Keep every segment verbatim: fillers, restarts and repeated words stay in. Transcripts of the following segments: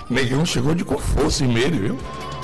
Negão chegou de com força em Meire, viu?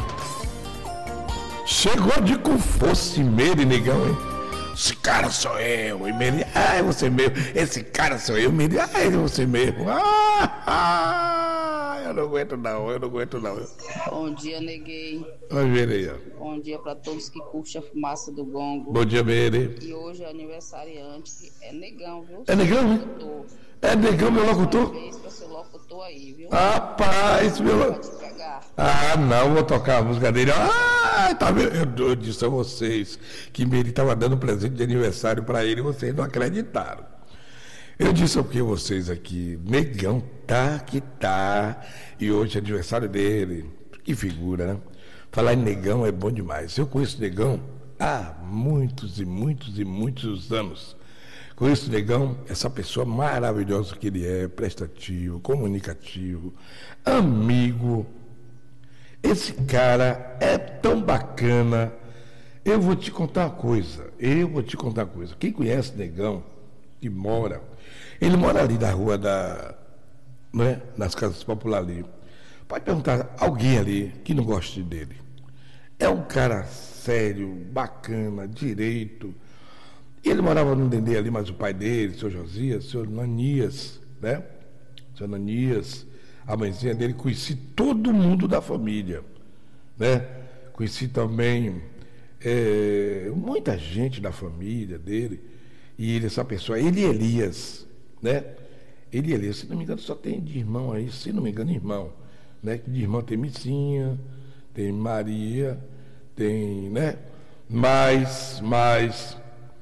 Chegou de com força em Meire, negão, hein? Esse cara sou eu, e Meire, ah, é você mesmo. Esse cara sou eu, Meire, ah, é você mesmo. Ah, ah, eu não aguento não, eu não aguento não. Bom dia, neguei. Oi, Meire aí, ó. Bom dia para todos que curtem a fumaça do gongo. Bom dia, Meire. E hoje é aniversariante, que é negão, viu? É negão, né? É negão, meu locutor? Parabéns para seu locutor aí, viu? Rapaz, meu Pode locutor. pegar. Ah, não, vou tocar a música dele. Ah, tá vendo? Eu, eu disse a vocês que Meire estava dando presente de aniversário para ele e vocês não acreditaram. Eu disse ao que vocês aqui, negão tá que tá, e hoje é aniversário dele. Que figura, né? Falar em negão é bom demais. Eu conheço negão há muitos e muitos e muitos anos. Conheço o negão, essa pessoa maravilhosa que ele é, prestativo, comunicativo, amigo. Esse cara é tão bacana. Eu vou te contar uma coisa, eu vou te contar uma coisa. Quem conhece negão, que mora, ele mora ali na rua da, né, nas casas populares ali. Pode perguntar a alguém ali que não goste dele. É um cara sério, bacana, direito. Ele morava no Dendê ali, mas o pai dele, seu Josias, seu Nanias, né? Seu Nanias, a mãezinha dele, conheci todo mundo da família, né? Conheci também é, muita gente da família dele, e ele, essa pessoa, ele e Elias, né? Ele e Elias, se não me engano, só tem de irmão aí, se não me engano, irmão, né? De irmão tem Missinha, tem Maria, tem, né? Mais, mais...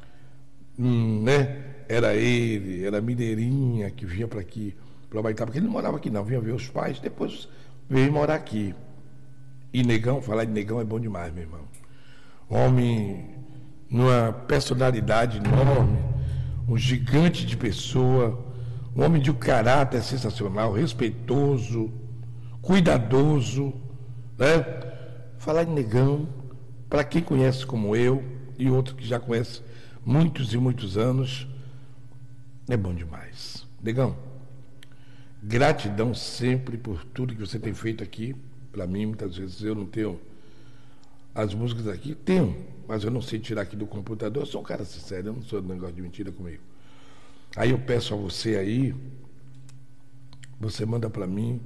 Hum, né? Era ele, era a Mineirinha que vinha para aqui, para Baitá, porque ele não morava aqui não, vinha ver os pais, depois veio morar aqui. E negão, falar de negão é bom demais, meu irmão. Homem, numa personalidade enorme, um gigante de pessoa, um homem de um caráter sensacional, respeitoso, cuidadoso, né? Falar de negão, para quem conhece como eu, e outro que já conhece muitos e muitos anos, é bom demais. Negão, gratidão sempre por tudo que você tem feito aqui para mim. Muitas vezes eu não tenho as músicas aqui, tenho, mas eu não sei tirar aqui do computador. Eu sou um cara sincero, eu não sou de negócio de mentira comigo. Aí eu peço a você aí, você manda para mim,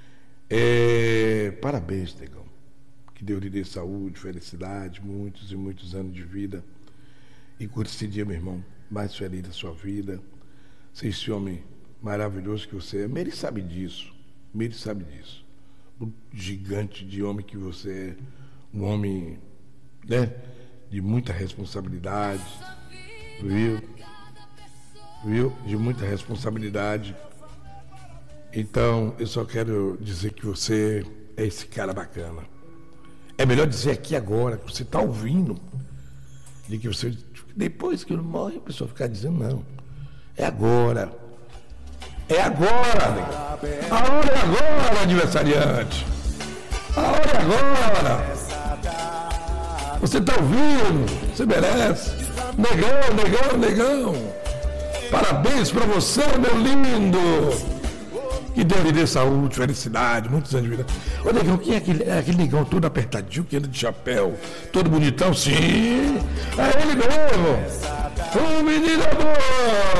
é, parabéns, negão, que Deus lhe dê saúde, felicidade, muitos e muitos anos de vida. E curte esse dia, meu irmão, mais feliz da sua vida. Ser esse homem maravilhoso que você é. Meire sabe disso. Meire sabe disso. O gigante de homem que você é. Um homem, né, de muita responsabilidade. Viu? Viu? De muita responsabilidade. Então, eu só quero dizer que você é esse cara bacana. É melhor dizer aqui agora, que você está ouvindo, de que você... Depois que ele morre, a pessoa fica dizendo, não. É agora. É agora, negão. A hora é agora, aniversariante. A hora é agora. Você está ouvindo? Você merece. Negão, negão, negão. Parabéns para você, meu lindo. Que Deus lhe dê saúde, felicidade, muitos anos de vida. Ô, negão, quem é aquele, é aquele negão todo apertadinho, que anda de chapéu, todo bonitão? Sim, é ele mesmo. O menino é bom.